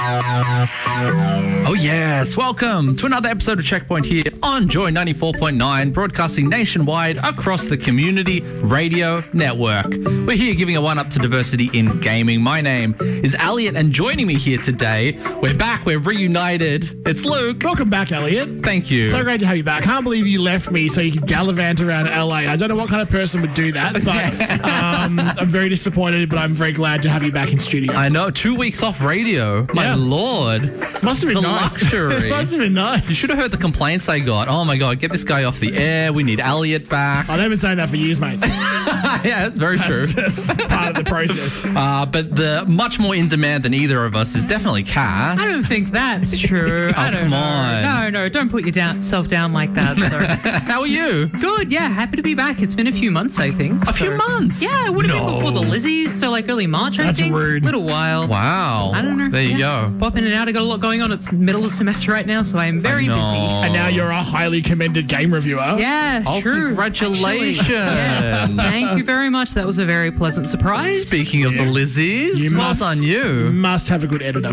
Oh yes, welcome to another episode of Checkpoint here on Joy 94.9, broadcasting nationwide across the community radio network. We're here giving a one-up to diversity in gaming. My name is Elliot, and joining me here today, we're back, we're reunited. It's Luke. Welcome back, Elliot. Thank you. So great to have you back. Can't believe you left me so you could gallivant around LA. I don't know what kind of person would do that, but I'm very disappointed, but I'm very glad to have you back in studio. I know, 2 weeks off radio. My lord. Must have been the nice. Luxury. It must have been nice. You should have heard the complaints I got. Oh my God, get this guy off the air. We need Elliot back. I've been saying that for years, mate. Yeah, that's very true. That's just part of the process. But the much more in demand than either of us is definitely Cass. I don't think that's true. I don't come know. on. No, don't put yourself down like that. Sorry. How are you? Good, yeah, happy to be back. It's been a few months, I think. A few months? Yeah, it would have been before the Lizzies, so like early March, I That's think. rude. Little while. Wow. I don't know. There you go. Pop in and out. I got a lot going on. It's middle of semester right now, so I am very busy. And now you're a highly commended game reviewer. Yeah, Oh, true. congratulations. Actually. Yeah. Thank you very much. That was a very pleasant surprise. Speaking of the Lizzies, You well must- done you. Must have a good editor.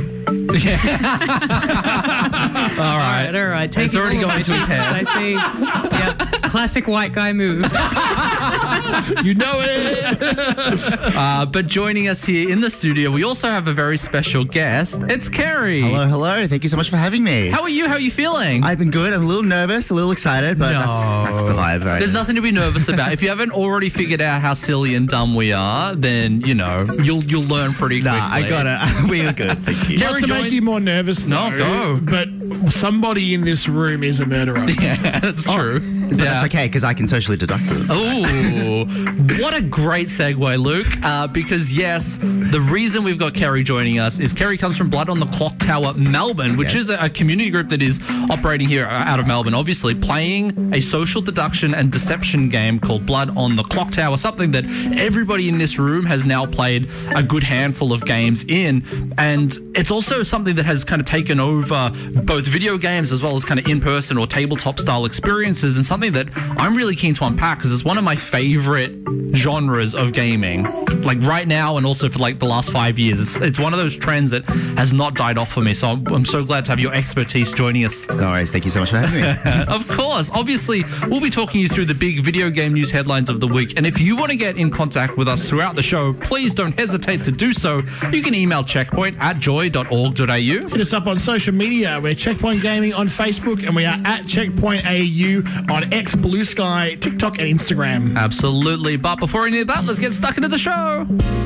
All right. All right. Take It's already going to his head. I see. Yeah, classic white guy move. You know it. But joining us here in the studio, we also have a very special guest. It's Kerry. Hello. Thank you so much for having me. How are you? How are you feeling? I've been good. I'm a little nervous, a little excited, but that's the vibe, right? There's nothing to be nervous about. If you haven't already figured out how silly and dumb we are, then, you know, you'll learn pretty quickly. Nah, I got it. We are good. Thank you. Not to make you more nervous, No, though, go. but somebody in this room is a murderer. Yeah, that's true. But that's okay, because I can socially deduct it. Oh, what a great segue, Luke. Because, yes, the reason we've got Kerry joining us is Kerry comes from Blood on the Clock Tower, Melbourne, which is a community group that is operating here out of Melbourne, obviously, playing a social deduction and deception game called Blood on the Clock Tower, something that everybody in this room has now played a good handful of games in. And it's also something that has kind of taken over both video games as well as kind of in-person or tabletop style experiences, and something that I'm really keen to unpack because it's one of my favorite genres of gaming, like right now and also for like the last 5 years. It's one of those trends that has not died off for me, so I'm so glad to have your expertise joining us. No worries. Thank you so much for having me. Of course, obviously, we'll be talking you through the big video game news headlines of the week, and if you want to get in contact with us throughout the show, please don't hesitate to do so. You can email checkpoint@joy.org.au. Hit us up on social media. We're Checkpoint Gaming on Facebook, and we are at Checkpoint AU on X, Blue Sky, TikTok, and Instagram. Absolutely, but before any of that, let's get stuck into the show.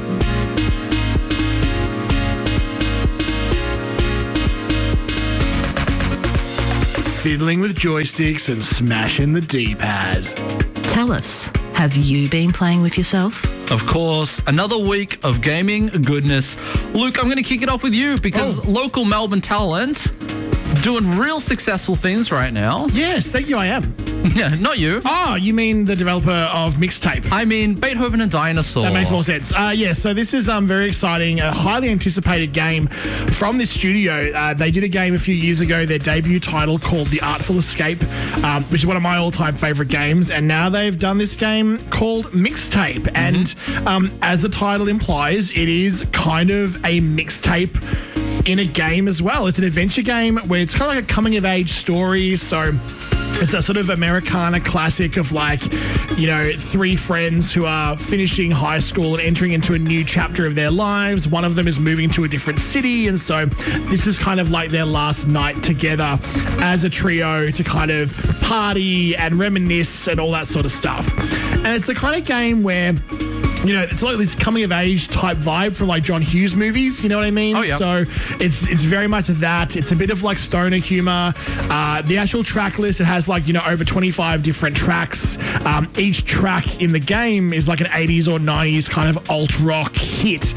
Fiddling with joysticks and smashing the D-pad. Tell us, have you been playing with yourself? Of course, another week of gaming goodness. Luke, I'm going to kick it off with you because local Melbourne talent doing real successful things right now. Yes, thank you, I am. Yeah, not you. Oh, you mean the developer of Mixtape? I mean Beethoven and Dinosaur. That makes more sense. Yes, so this is very exciting, a highly anticipated game from this studio. They did a game a few years ago, their debut title called The Artful Escape, which is one of my all-time favorite games, and now they've done this game called Mixtape. And as the title implies, it is kind of a mixtape in a game as well. It's an adventure game where it's kind of like a coming-of-age story, so it's a sort of Americana classic of like, you know, three friends who are finishing high school and entering into a new chapter of their lives. One of them is moving to a different city, and so this is kind of like their last night together as a trio to kind of party and reminisce and all that sort of stuff. And it's the kind of game where, you know, it's like this coming of age type vibe from like John Hughes movies, you know what I mean? Oh, yeah. So it's very much that. It's a bit of like stoner humor. The actual track list, it has like, you know, over 25 different tracks. Each track in the game is like an 80s or 90s kind of alt rock hit.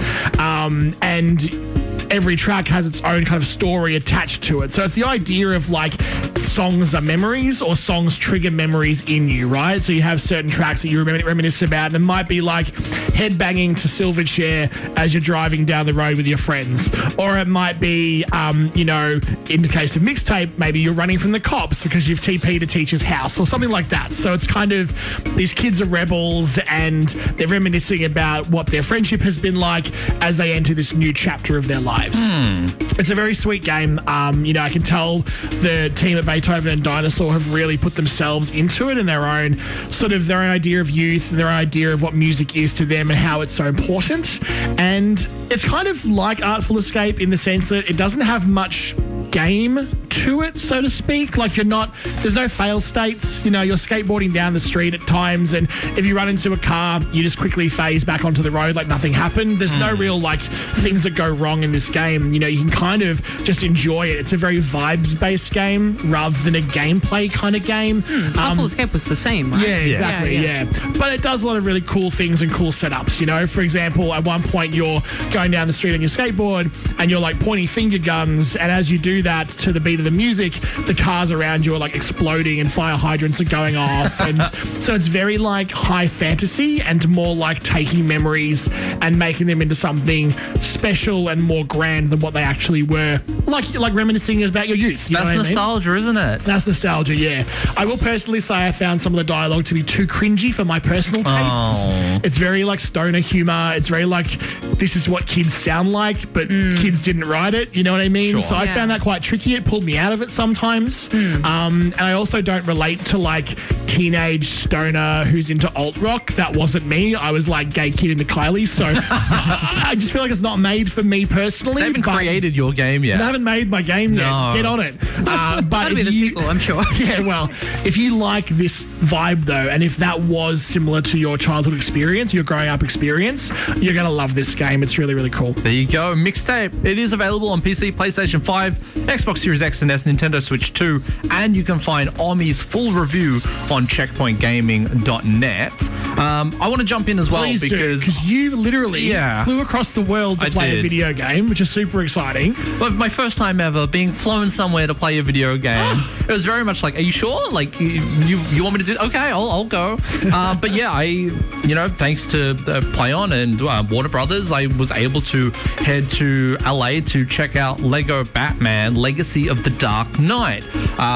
And every track has its own kind of story attached to it. So it's the idea of like songs are memories or songs trigger memories in you, right? So you have certain tracks that you reminisce about, and it might be like headbanging to Silverchair as you're driving down the road with your friends. Or it might be, you know, in the case of Mixtape, maybe you're running from the cops because you've TP'd a teacher's house or something like that. So it's kind of, these kids are rebels and they're reminiscing about what their friendship has been like as they enter this new chapter of their lives. It's a very sweet game. You know, I can tell the team at Beethoven and Dinosaur have really put themselves into it and their own idea of youth and their idea of what music is to them and how it's so important. And it's kind of like Artful Escape in the sense that it doesn't have much game to it, so to speak. Like there's no fail states. You know, you're skateboarding down the street at times, and if you run into a car, you just quickly phase back onto the road like nothing happened. There's no real like things that go wrong in this game. You know, you can kind of just enjoy it. It's a very vibes-based game rather than a gameplay kind of game. Artful Escape was the same, right? Yeah, exactly, yeah. But it does a lot of really cool things and cool setups, you know. For example, at one point you're going down the street on your skateboard and you're like pointing finger guns, and as you do that to the beat of the music, the cars around you are like exploding and fire hydrants are going off. And so it's very like high fantasy and more like taking memories and making them into something special and more grand than what they actually were. Like reminiscing about your youth. You That's know what nostalgia, I mean? isn't it? That's nostalgia, yeah. I will personally say I found some of the dialogue to be too cringy for my personal tastes. It's very like stoner humor. It's very like, this is what kids sound like, but kids didn't write it. You know what I mean? Sure. So I found that quite tricky. It pulled me out of it sometimes. And I also don't relate to like teenage stoner who's into alt rock. That wasn't me. I was like gay kid into Kylie. So I just feel like it's not made for me personally. They haven't created your game yet. They haven't made my game yet. No. Get on it. But That'll be if the you- sequel, I'm sure. Yeah, well, if you like this vibe though, and if that was similar to your childhood experience, your growing up experience, you're going to love this game. It's really, really cool. There you go. Mixtape. It is available on PC, PlayStation 5, Xbox Series X and S, Nintendo Switch 2, and you can find Omi's full review on checkpointgaming.net. I want to jump in as well Please because because you literally flew across the world to I play did. a video game, which is super exciting. well, my first time ever being flown somewhere to play a video game. It was very much like, are you sure? Like, you want me to do? Okay, I'll go. But yeah, thanks to PlayOn and Warner Brothers, I was able to head to LA to check out Lego Batman: Legacy of the Dark Knight.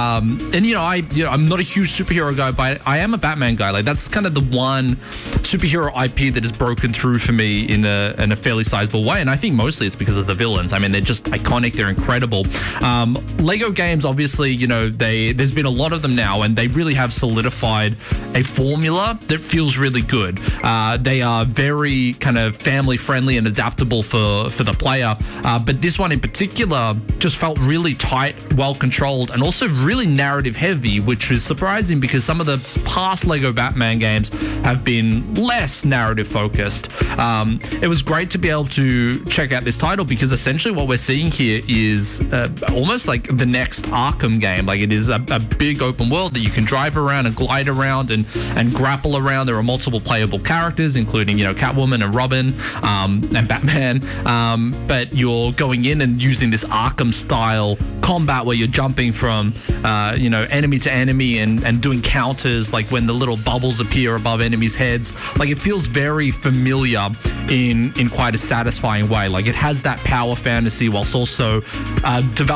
I'm not a huge superhero guy, but I am a Batman guy. Like, that's kind of the one superhero IP that has broken through for me in a fairly sizable way, and I think mostly it's because of the villains. I mean, they're just iconic. They're incredible. Lego games, obviously, there's been a lot of them now, and they really have solidified a formula that feels really good. They are very kind of family friendly and adaptable for the player, but this one in particular just felt really tight, well controlled, and also really narrative heavy, which is surprising because some of the past Lego Batman games have been less narrative focused. It was great to be able to check out this title because essentially what we're seeing here is almost like the next Arkham game. Like, it is a big open world that you can drive around and glide around and grapple around. There are multiple playable characters, including, Catwoman and Robin and Batman. But you're going in and using this Arkham style combat where you're jumping from, enemy to enemy and doing counters, like when the little bubbles appear above enemies' heads. Like, it feels very familiar in quite a satisfying way. Like, it has that power fantasy whilst also developing